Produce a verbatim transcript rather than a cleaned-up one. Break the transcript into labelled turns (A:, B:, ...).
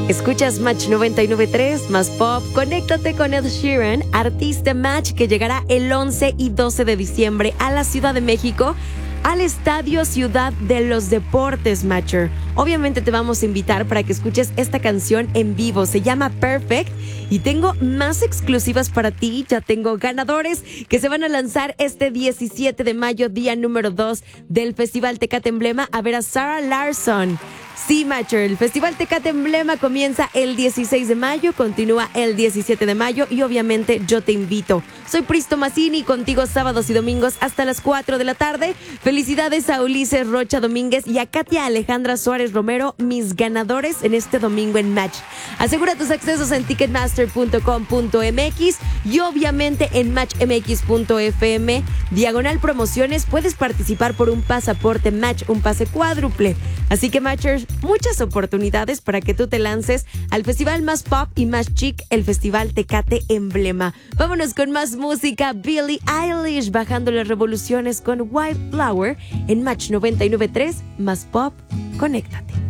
A: Escuchas Match noventa y nueve punto tres, más pop. Conéctate con Ed Sheeran, artista Match, que llegará el once y doce de diciembre a la Ciudad de México, al Estadio Ciudad de los Deportes, Matcher. Obviamente te vamos a invitar para que escuches esta canción en vivo. Se llama Perfect y tengo más exclusivas para ti. Ya tengo ganadores que se van a lanzar este diecisiete de mayo, día número dos del Festival Tecate Emblema, a ver a Sarah Larsson. Sí, Matcher, el Festival Tecate Emblema comienza el dieciséis de mayo, continúa el diecisiete de mayo y obviamente yo te invito. Soy Pristo Mazzini, contigo sábados y domingos hasta las cuatro de la tarde. Felicidades a Ulises Rocha Domínguez y a Katia Alejandra Suárez Romero, mis ganadores en este domingo en Match. Asegura tus accesos en ticketmaster punto com punto m x y obviamente en match m x punto f m, diagonal promociones, puedes participar por un pasaporte Match, un pase cuádruple. Así que, Matchers, muchas oportunidades para que tú te lances al festival más pop y más chic, el Festival Tecate Emblema. Vámonos con más música. Billie Eilish bajando las revoluciones con White Flower en Match noventa y nueve punto tres, más pop. Conéctate.